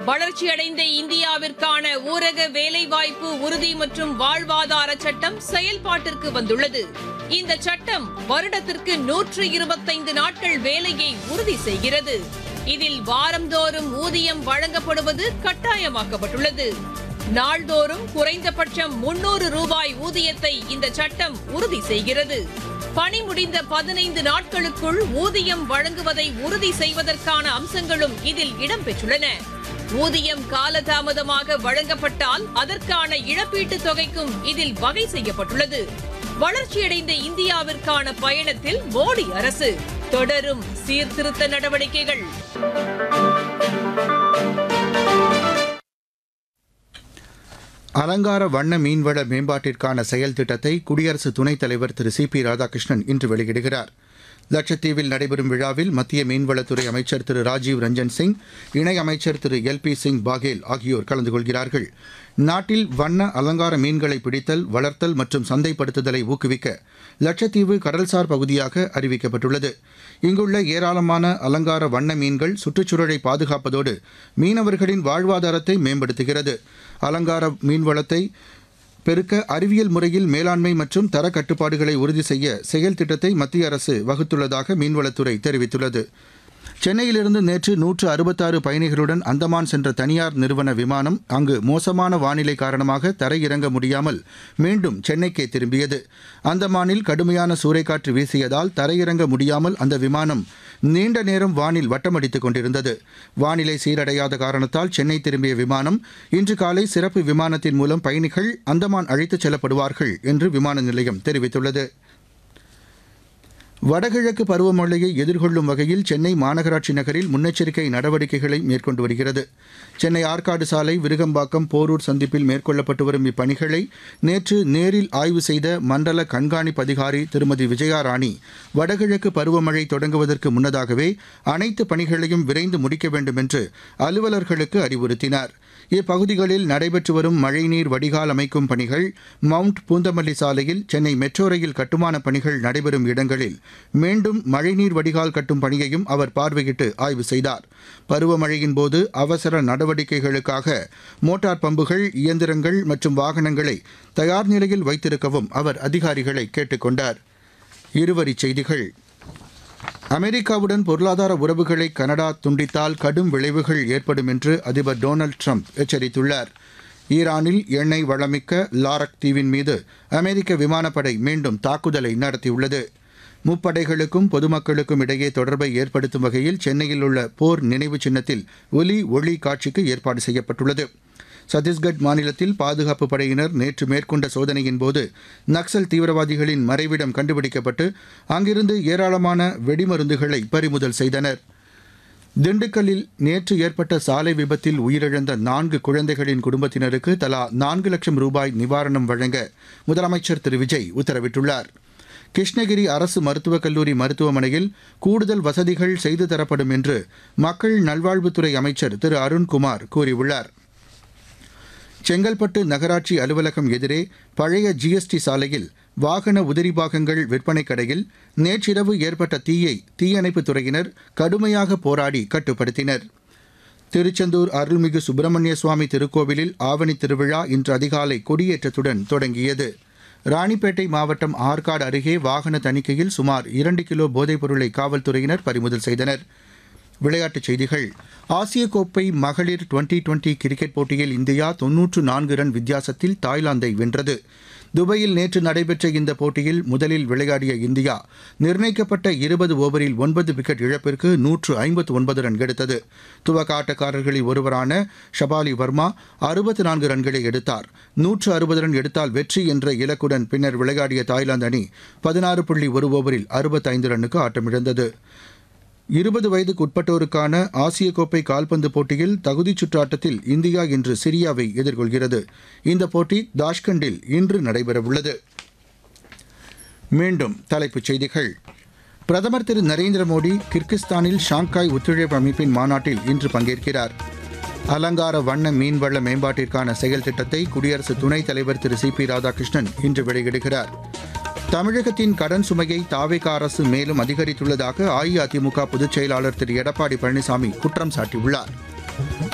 வளர்ச்சியடைந்த இந்தியாவிற்கான ஊரக வேலைவாய்ப்பு உறுதி மற்றும் வாழ்வாதார சட்டம் செயல்பாட்டிற்கு வந்துள்ளது. இந்த சட்டம் வருடத்திற்கு 125 நாட்கள் வேலையை உறுதி செய்கிறது. இதில் வாரந்தோறும் ஊதியம் வழங்கப்படுவது கட்டாயமாக்கப்பட்டுள்ளது. நாள்தோறும் குறைந்தபட்சம் 300 ரூபாய் ஊதியத்தை இந்த சட்டம் உறுதி செய்கிறது. பணி முடிந்த 15 நாட்களுக்குள் ஊதியம் வழங்குவதை உறுதி செய்வதற்கான அம்சங்களும் இதில் இடம்பெற்றுள்ளன. ஊதியம் காலதாமதமாக வழங்கப்பட்டால் அதற்கான இழப்பீட்டுத் தொகைக்கும் இதில் வகை செய்யப்பட்டுள்ளது. வளர்ச்சியடைந்த இந்தியாவிற்கான பயணத்தில் மோடி அரசு தொடரும் சீர்திருத்த நடவடிக்கைகள். அலங்கார வண்ண மீன்வள மேம்பாட்டிற்கான செயல் திட்டத்தை குடியரசு துணைத் தலைவர் திரு சி.பி. ராதாகிருஷ்ணன் இன்று வெளியிடுகிறார். லட்சத்தீவில் நடைபெறும் விழாவில் மத்திய மீன்வளத்துறை அமைச்சர் திரு ராஜீவ் ரஞ்சன் சிங், இணையமைச்சர் திரு எல்.பி. சிங் பாகேல் ஆகியோர் கலந்து கொள்கிறார்கள். நாட்டில் வண்ண அலங்கார மீன்களை பிடித்தல், வளர்த்தல் மற்றும் சந்தைப்படுத்துதலை ஊக்குவிக்க லட்சத்தீவு கடல்சார் பகுதியாக அறிவிக்கப்பட்டுள்ளது. இங்குள்ள ஏராளமான அலங்கார வண்ண மீன்கள் சுற்றுச்சூழலை பாதுகாப்பதோடு மீனவர்களின் வாழ்வாதாரத்தை மேம்படுத்துகிறது. அலங்கார மீன்வளத்தை பெருக்க அறிவியல் முறையில் மேலாண்மை மற்றும் தர கட்டுப்பாடுகளை உறுதி செய்ய செயல் திட்டத்தை மத்திய அரசு வகுத்துள்ளதாக மீன்வளத்துறை தெரிவித்துள்ளது. சென்னையிலிருந்து நேற்று 166 பயணிகளுடன் அந்தமான் சென்ற தனியார் நிறுவன விமானம் அங்கு மோசமான வானிலை காரணமாக தரையிறங்க முடியாமல் மீண்டும் சென்னைக்கே திரும்பியது. அந்தமானில் கடுமையான சூறைக்காற்று வீசியதால் தரையிறங்க முடியாமல் அந்த விமானம் நீண்ட நேரம் வானில் வட்டமடித்துக் கொண்டிருந்தது. வானிலை சீரடையாத காரணத்தால் சென்னை திரும்பிய விமானம் இன்று காலை சிறப்பு விமானத்தின் மூலம் பயணிகள் அந்தமான் அழைத்துச் செல்லப்படுவார்கள் என்று விமான நிலையம் தெரிவித்துள்ளது. வடகிழக்கு பருவமழையை எதிர்கொள்ளும் வகையில் சென்னை மாநகராட்சி நகரில் முன்னெச்சரிக்கை நடவடிக்கைகளை மேற்கொண்டு வருகிறது. சென்னை ஆற்காடு சாலை, விருகம்பாக்கம், போரூர் சந்திப்பில் மேற்கொள்ளப்பட்டு வரும் இப்பணிகளை நேற்று நேரில் ஆய்வு செய்த மண்டல கண்காணிப்பு அதிகாரி திருமதி விஜயாராணி, வடகிழக்கு பருவமழை தொடங்குவதற்கு முன்னதாகவே அனைத்து பணிகளையும் விரைந்து முடிக்க வேண்டும் என்று அலுவலர்களுக்கு அறிவுறுத்தினார். இப்பகுதிகளில் நடைபெற்று வரும் மழைநீர் வடிகால் அமைக்கும் பணிகள், மவுண்ட் பூந்தமல்லி சாலையில் சென்னை மெட்ரோ ரயில் கட்டுமான பணிகள் நடைபெறும் இடங்களில் மீண்டும் மழைநீர் வடிகால் கட்டும் பணியையும் அவர் பார்வையிட்டு ஆய்வு செய்தார். பருவமழையின் போது அவசர நடவடிக்கைகளுக்காக மோட்டார் பம்புகள், இயந்திரங்கள் மற்றும் வாகனங்களை தயார் நிலையில் வைத்திருக்கவும் அவர் அதிகாரிகளை கேட்டுக் கொண்டார். இருவரிச் செய்திகள். அமெரிக்காவுடன் பொருளாதார உறவுகளை கனடா துண்டித்தால் கடும் விளைவுகள் ஏற்படும் என்று அதிபர் டொனால்டு ட்ரம்ப் எச்சரித்துள்ளார். ஈரானில் எண்ணெய் வளமிக்க லாரக் தீவின் மீது அமெரிக்க விமானப்படை மீண்டும் தாக்குதலை நடத்தியுள்ளது. முப்படைகளுக்கும் பொதுமக்களுக்கும் இடையே தொடர்பை ஏற்படுத்தும் வகையில் சென்னையில் உள்ள போர் நினைவு சின்னத்தில் ஒலி காட்சிக்கு ஏற்பாடு செய்யப்பட்டுள்ளது. சத்தீஸ்கட் மாநிலத்தில் பாதுகாப்பு படையினர் நேற்று மேற்கொண்ட சோதனையின் போது நக்சல் தீவிரவாதிகளின் மறைவிடம் கண்டுபிடிக்கப்பட்டு அங்கிருந்து ஏராளமான வெடிமருந்துகளை பறிமுதல் செய்தனர். திண்டுக்கல்லில் நேற்று ஏற்பட்ட சாலை விபத்தில் உயிரிழந்த 4 குழந்தைகளின் குடும்பத்தினருக்கு தலா 4 லட்சம் ரூபாய் நிவாரணம் வழங்க முதலமைச்சர் திரு விஜய் உத்தரவிட்டுள்ளார். கிருஷ்ணகிரி அரசு மருத்துவக் கல்லூரி மருத்துவமனையில் கூடுதல் வசதிகள் செய்து தரப்படும் என்று மக்கள் நல்வாழ்வுத்துறை அமைச்சர் திரு அருண்குமார் கூறியுள்ளார். செங்கல்பட்டு நகராட்சி அலுவலகம் எதிரே பழைய ஜிஎஸ்டி சாலையில் வாகன உதிரி பாகங்கள் விற்பனை கடையில் நேற்றிரவு ஏற்பட்ட தீயை தீயணைப்புத் துறையினர் கடுமையாக போராடி கட்டுப்படுத்தினர். திருச்செந்தூர் அருள்மிகு சுப்பிரமணிய சுவாமி திருக்கோவிலில் ஆவணி திருவிழா இன்று அதிகாலை கொடியேற்றத்துடன் தொடங்கியது. ராணிப்பேட்டை மாவட்டம் ஆற்காடு அருகே வாகன தணிக்கையில் சுமார் 2 கிலோ போதைப்பொருளை காவல்துறையினர் பறிமுதல் செய்தனர். விளையாட்டுச் செய்திகள். ஆசிய கோப்பை மகளிர் 2020 கிரிக்கெட் போட்டியில் இந்தியா 94 ரன் வித்தியாசத்தில் தாய்லாந்தை வென்றது. துபாயில் நேற்று நடைபெற்ற இந்த போட்டியில் முதலில் விளையாடிய இந்தியா நிர்ணயிக்கப்பட்ட 20 ஓவரில் 9 விக்கெட் இழப்பிற்கு 159 ரன் எடுத்தது. துவக்க ஆட்டக்காரர்களில் ஒருவரான ஷபாலி வர்மா 64 ரன்களை எடுத்தார். 160 ரன் எடுத்தால் வெற்றி என்ற இலக்குடன் பின்னர் விளையாடிய தாய்லாந்து அணி 16.1 ஓவரில் 65 ரன்னுக்கு ஆட்டமிழந்தது. 20 வயதுக்குட்பட்டோருக்கான ஆசிய கோப்பை கால்பந்து போட்டியில் தகுதிச் சுற்று ஆட்டத்தில் இந்தியா இன்று சிரியாவை எதிர்கொள்கிறது. இந்த போட்டி தாஷ்கண்டில் இன்று நடைபெறவுள்ளது. மீண்டும் தலைப்புச் செய்திகள். பிரதமர் திரு நரேந்திர மோடி கிர்கிஸ்தானில் ஷாங்காய் ஒத்துழைப்பு அமைப்பின் மாநாட்டில் இன்று பங்கேற்கிறார். அலங்கார வண்ண மீன்வள மேம்பாட்டிற்கான செயல் திட்டத்தை குடியரசு துணைத் தலைவர் திரு சி.பி. ராதாகிருஷ்ணன் இன்று வெளியிடுகிறார். தமிழகத்தின் கடன் சுமையை தாவேக அரசு மேலும் அதிகரித்துள்ளதாக அஇஅதிமுக பொதுச் செயலாளர் திரு எடப்பாடி பழனிசாமி குற்றம் சாட்டியுள்ளார்.